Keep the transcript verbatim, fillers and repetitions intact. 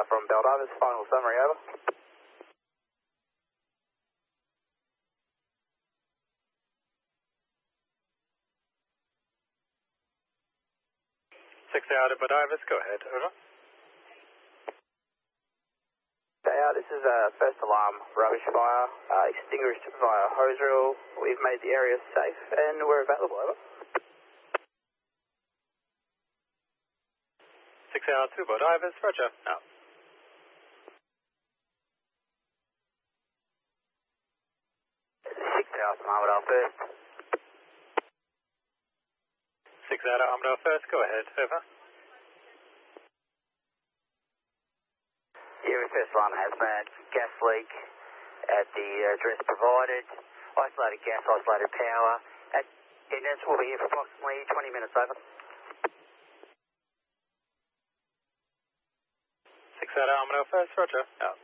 uh, from Baldivis, final summary, over. six A out of Baldivis, go ahead, over. Okay, uh, this is uh, first alarm, rubbish fire, uh, extinguished via hose reel. We've made the area safe and we're available, over. six A out to Baldivis, roger, out. six out to Armadale first. six out of Armadale first, go ahead, over. Yeah, first alarm hazmat, gas leak at the address provided, isolated gas, isolated power. At Indus will be here for approximately twenty minutes, over. six out of Armadale first, roger, out.